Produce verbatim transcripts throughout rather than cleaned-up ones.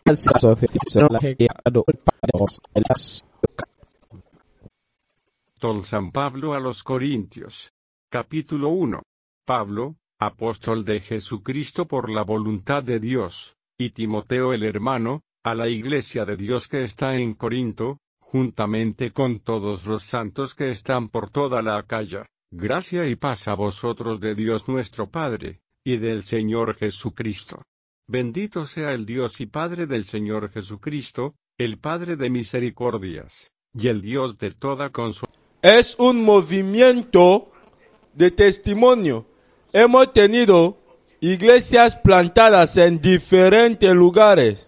San Pablo a los Corintios. Capítulo uno. Pablo, apóstol de Jesucristo por la voluntad de Dios, y Timoteo el hermano, a la iglesia de Dios que está en Corinto, juntamente con todos los santos que están por toda la Acaya, gracia y paz a vosotros de Dios nuestro Padre, y del Señor Jesucristo. Bendito sea el Dios y Padre del Señor Jesucristo, el Padre de misericordias, y el Dios de toda consolación. Es un movimiento de testimonio. Hemos tenido iglesias plantadas en diferentes lugares.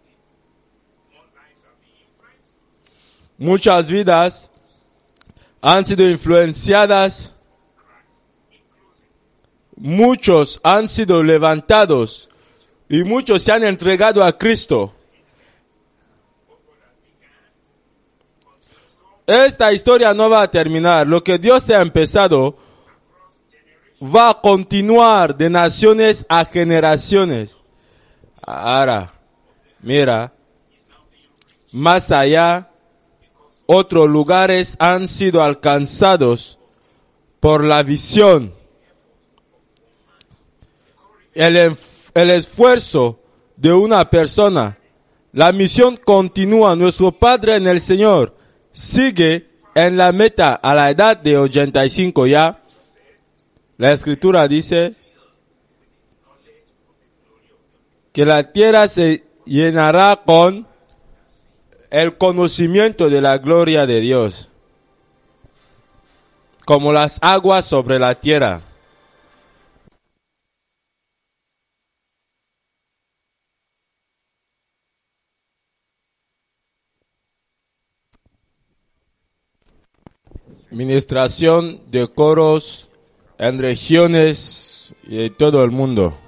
Muchas vidas han sido influenciadas. Muchos han sido levantados y muchos se han entregado a Cristo. Esta historia no va a terminar. Lo que Dios ha empezado va a continuar de naciones a generaciones. Ahora, mira, más allá, otros lugares han sido alcanzados por la visión. El, el esfuerzo de una persona. La misión continúa. Nuestro Padre en el Señor sigue en la meta a la edad de ochenta y cinco ya. La Escritura dice que la tierra se llenará con el conocimiento de la gloria de Dios, como las aguas sobre la tierra. Ministración de coros en regiones y de todo el mundo.